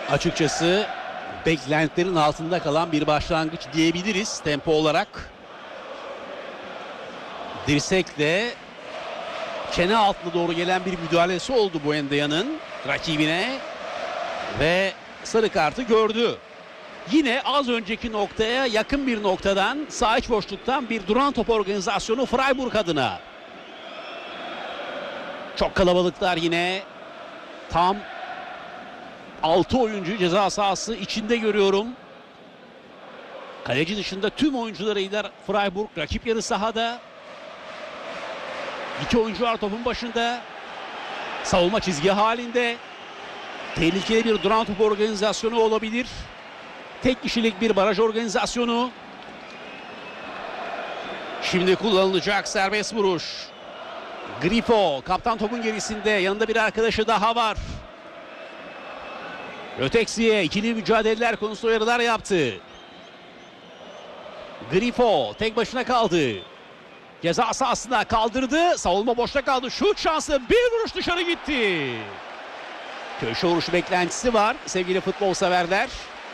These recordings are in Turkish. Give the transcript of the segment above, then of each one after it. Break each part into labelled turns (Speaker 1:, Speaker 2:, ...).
Speaker 1: Açıkçası beklentilerin altında kalan bir başlangıç diyebiliriz tempo olarak. Dirsekle çene altına doğru gelen bir müdahalesi oldu Buenda'nın rakibine ve sarı kartı gördü. Yine az önceki noktaya yakın bir noktadan, sağ iç boşluktan bir duran top organizasyonu Freiburg adına. Çok kalabalıklar yine. Tam 6 oyuncu ceza sahası içinde görüyorum. Kaleci dışında tüm oyuncularıyla Freiburg rakip yarı sahada. 2 oyuncu var topun başında. Savunma çizgi halinde. Tehlikeli bir duran top organizasyonu olabilir. Tek kişilik bir baraj organizasyonu. Şimdi kullanılacak serbest vuruş. Grifo kaptan topun gerisinde, yanında bir arkadaşı daha var. Öteksi'ye ikili mücadeleler konusunda uyarılar yaptı. Grifo tek başına kaldı. Ceza sahasına kaldırdı. Savunma boşta kaldı. Şut şansı, bir vuruş dışarı gitti. Köşe vuruşu beklentisi var sevgili futbol severler.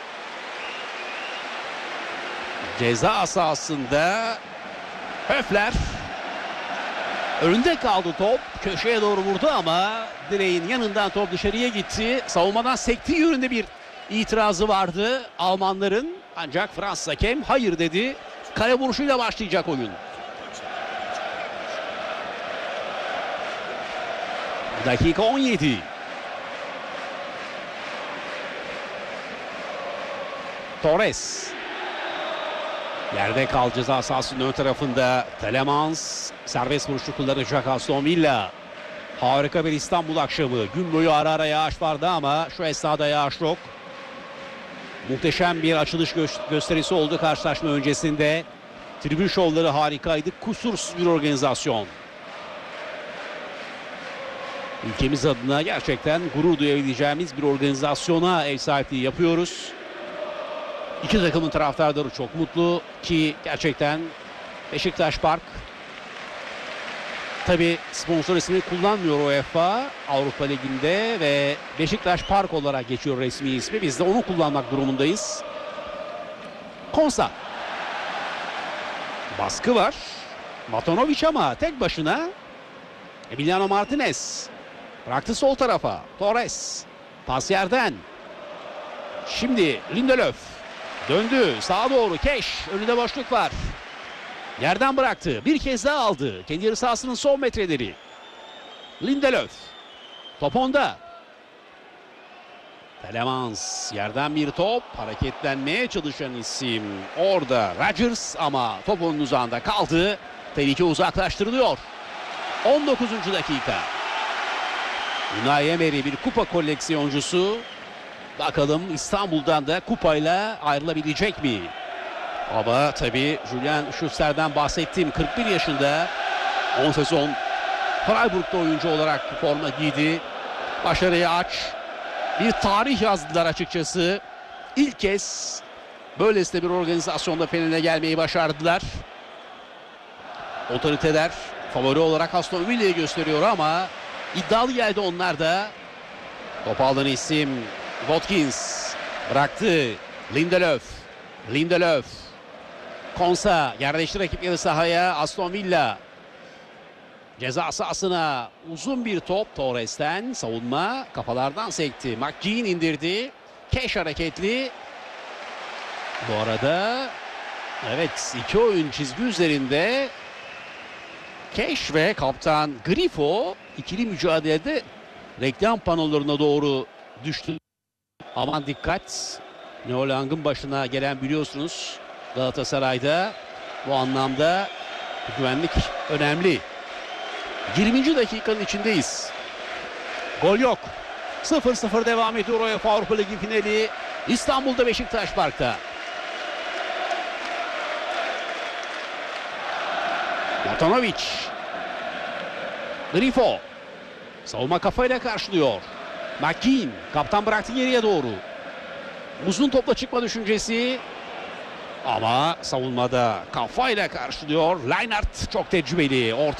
Speaker 1: Ceza sahasında Höfler. Önünde kaldı top. Köşeye doğru vurdu ama direğin yanından top dışarıya gitti. Savunmadan sektiği yönünde bir itirazı vardı Almanların. Ancak Fransız hakem hayır dedi. Kale vuruşuyla başlayacak oyun. Dakika 17. Torres. Yerde kaldı ceza sahasının ön tarafında. Telemans serbest vuruşu kullanacak Aston Villa. Harika bir İstanbul akşamı. Gün boyu ara ara yağış vardı ama şu esnada yağış yok. Muhteşem bir açılış gösterisi oldu karşılaşma öncesinde. Tribün şovları harikaydı. Kusursuz bir organizasyon. Ülkemiz adına gerçekten gurur duyabileceğimiz bir organizasyona ev sahipliği yapıyoruz. İki takımın taraftarları çok mutlu ki gerçekten Beşiktaş Park, tabi sponsor ismini kullanmıyor UEFA Avrupa Ligi'nde ve Beşiktaş Park olarak geçiyor resmi ismi. Biz de onu kullanmak durumundayız. Konsa. Baskı var. Matanovic ama tek başına. Emiliano Martinez. Bıraktı sol tarafa. Torres. Pas yerden. Şimdi Lindelöf. Döndü sağa doğru. Keş. Önünde boşluk var. Yerden bıraktı. Bir kez daha aldı. Kendi yarı sahasının son metreleri. Lindelöf. Top onda. Telemans. Yerden bir top. Hareketlenmeye çalışan isim. Orada Rodgers ama top onun uzağında kaldı. Tehlike uzaklaştırılıyor. 19. dakika. Unai Emery bir kupa koleksiyoncusu. Bakalım İstanbul'dan da kupayla ayrılabilecek mi? Ama tabii Julian Schuster'den bahsettiğim 41 yaşında 10 sezon Freiburg'da oyuncu olarak forma giydi. Başarıyı aç. Bir tarih yazdılar açıkçası. İlk kez böylesine bir organizasyonda finaline gelmeyi başardılar. Otoriteler favori olarak Aston Villa'yı gösteriyor ama iddialı geldi onlar da. Top alan isim Watkins bıraktı. Lindelöf. Konsa yerleşti rakip yarı sahaya. Aston Villa ceza sahasına uzun bir top Torres'ten. Savunma kafalardan sekti. McGinn indirdi. Keş hareketli. Bu arada evet, iki oyun çizgi üzerinde. Keş ve kaptan Grifo ikili mücadelede reklam panolarına doğru düştü. Aman dikkat. Neolang'ın başına gelen biliyorsunuz Galatasaray'da. Bu anlamda güvenlik önemli. 20. dakikanın içindeyiz. Gol yok. 0-0 devam ediyor UEFA Avrupa Ligi finali. İstanbul'da Beşiktaş Park'ta. Matanovic. Grifo. Savunma kafayla karşılıyor. McGinn. Kaptan bıraktı geriye doğru. Uzun topla çıkma düşüncesi. Ama savunmada kafayla karşılıyor. Leinart çok tecrübeli. Orta